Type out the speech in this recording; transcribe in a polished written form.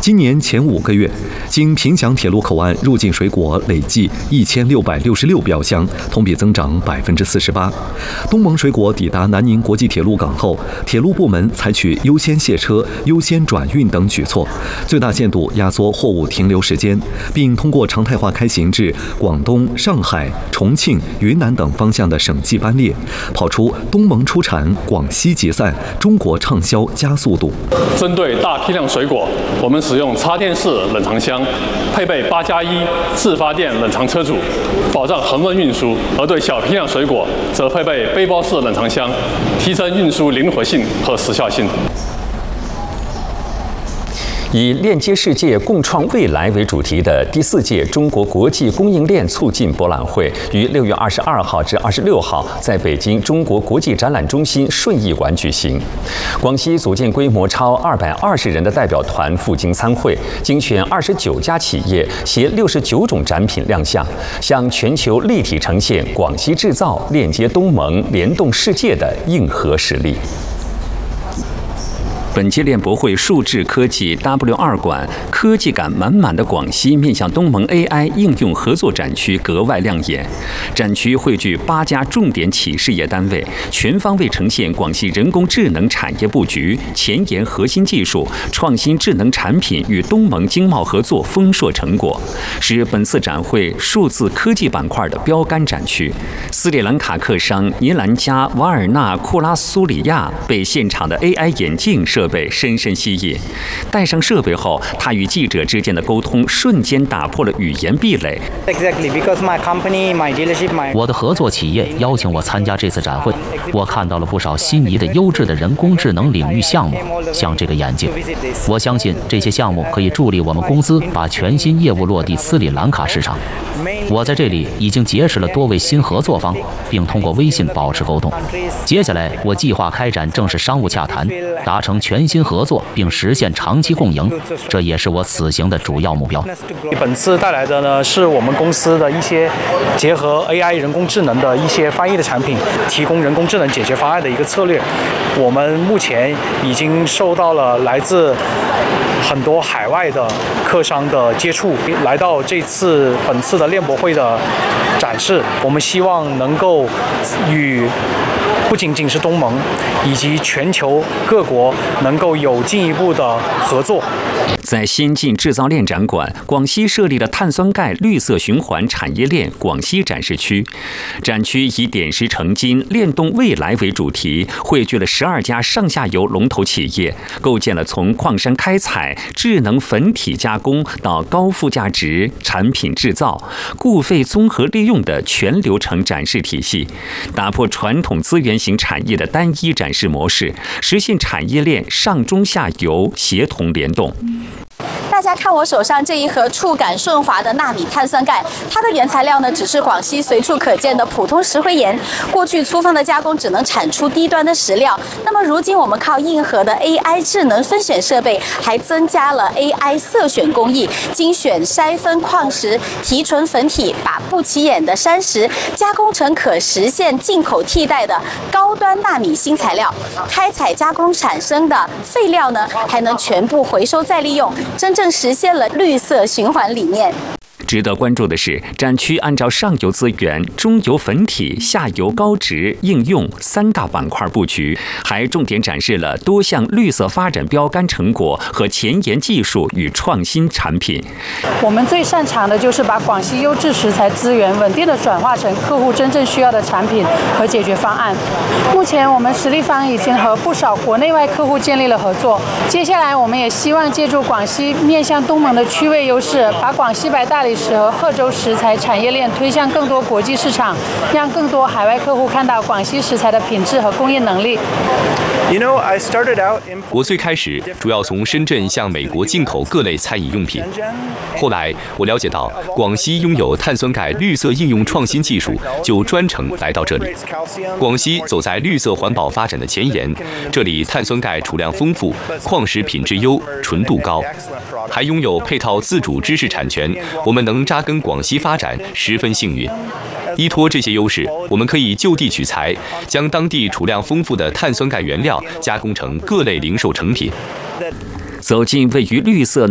今年前5个月，经平祥铁路口岸入境水果累计1666标箱，同比增长48%。东盟水果抵达南宁国际铁路港后，铁路部门采取优先卸车、优先转运等举措，最大限度压缩货物停留时间，并通过常态化开行至广东、上海、重庆、云南等方向的省际班列，跑出东盟出产、广西集散、中国畅销加速度。 针对大批量水果，我们使用插电式冷藏箱，配备8+1自发电冷藏车主，保障恒温运输；而对小批量水果，则配备背包式冷藏箱，提升运输灵活性和时效性。 以链接世界、共创未来为主题的第4届中国国际供应链促进博览会于6月22号至26号在北京中国国际展览中心顺义馆举行。广西组建规模超220人的代表团赴京参会，精选29家企业，携69种展品亮相，向全球立体呈现广西制造链接东盟、联动世界的硬核实力。本届链博会数智科技 W2 馆，科技感满满的广西面向东盟 AI 应用合作展区格外亮眼。展区汇聚8家重点企事业单位，全方位呈现广西人工智能产业布局、前沿核心技术、创新智能产品与东盟经贸合作丰硕成果，是本次展会数字科技板块的标杆展区。斯里兰卡客商尼兰加瓦尔纳库拉苏里亚被现场的 AI 眼镜设备深深吸引，戴上设备后，他与记者之间的沟通瞬间打破了语言壁垒。 我的合作企业邀请我参加这次展会，我看到了不少心仪的优质的人工智能领域项目，像这个眼镜。我相信这些项目可以助力我们公司把全新业务落地斯里兰卡市场。我在这里已经结识了多位新合作方，并通过微信保持沟通。接下来，我计划开展正式商务洽谈，达成全新合作，并实现长期共赢，这也是我此行的主要目标。 本次带来的呢，是我们公司的一些结合 AI 人工智能的一些翻译的产品，提供人工智能解决方案的一个策略。我们目前已经受到了来自很多海外的客商的接触，来到本次的链博会的展示，我们希望能够与不仅仅是东盟，以及全球各国能够有进一步的合作。 在先进制造链展馆，广西设立了碳酸钙绿色循环产业链广西展示区。展区以点石成金、链动未来为主题，汇聚了12家上下游龙头企业，构建了从矿山开采、智能粉体加工到高附加值产品制造、固废综合利用的全流程展示体系，打破传统资源型产业的单一展示模式，实现产业链上中下游协同联动。 大家看我手上这一盒触感顺滑的纳米碳酸钙，它的原材料呢只是广西随处可见的普通石灰岩。过去粗放的加工只能产出低端的石料，那么如今我们靠硬核的 AI 智能分选设备，还增加了 AI 色选工艺，精选筛分矿石、提纯粉体，把不起眼的山石加工成可实现进口替代的高端纳米新材料。开采加工产生的废料呢，还能全部回收再利用，真正实现了绿色循环理念。 值得关注的是，展区按照上游资源、中游粉体、下游高值应用3大板块布局，还重点展示了多项绿色发展标杆成果和前沿技术与创新产品。 我们最擅长的就是把广西优质食材资源稳定地转化成客户真正需要的产品和解决方案。目前我们实力方已经和不少国内外客户建立了合作，接下来我们也希望借助广西面向东盟的区位优势，把广西白大理石和贺州食材产业链推向更多国际市场，让更多海外客户看到广西食材的品质和供应能力。 我最开始主要从深圳向美国进口各类餐饮用品，后来我了解到广西拥有碳酸钙绿色应用创新技术，就专程来到这里。广西走在绿色环保发展的前沿，这里碳酸钙储量丰富，矿石品质优，纯度高，还拥有配套自主知识产权，我们能扎根广西发展，十分幸运。依托这些优势，我们可以就地取材，将当地储量丰富的碳酸钙原料加工成各类零售成品。 走进位于绿色